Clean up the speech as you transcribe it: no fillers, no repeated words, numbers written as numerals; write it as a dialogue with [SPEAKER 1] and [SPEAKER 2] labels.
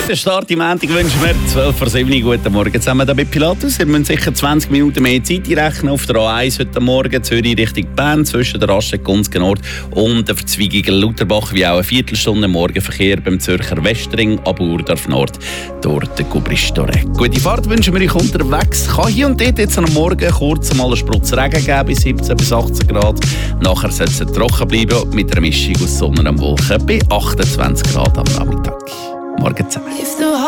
[SPEAKER 1] guten Start im Montag wünschen wir 12:07 Uhr. Guten Morgen zusammen hier bei Pilatus. Ihr müsst sicher 20 Minuten mehr Zeit rechnen auf der A1 heute Morgen. Zürich Richtung Bern zwischen der Raststätte Gunzgen-Nord und der Verzweigung Lutherbach, wie auch eine Viertelstunde Morgenverkehr beim Zürcher Westring ab Urdorf Nord durch den Gubristore. Gute Fahrt wünschen wir euch unterwegs. Kann hier und dort jetzt am Morgen kurz mal einen Sprutz Regen geben, bei 17 bis 18 Grad. Nachher soll es trocken bleiben mit einer Mischung aus Sonne und Wolken bei 28 Grad am Nachmittag. Morgen zusammen.